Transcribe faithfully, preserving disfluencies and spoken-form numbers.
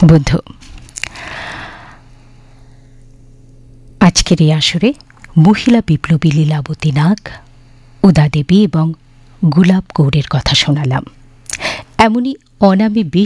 বন্ধু, আজকের এই আসরে মহিলা বিপ্লবী লীলাবতী নাগ, উদা দেবী এবং গুলাব কৌরের কথা শোনালাম। এমনই অনামী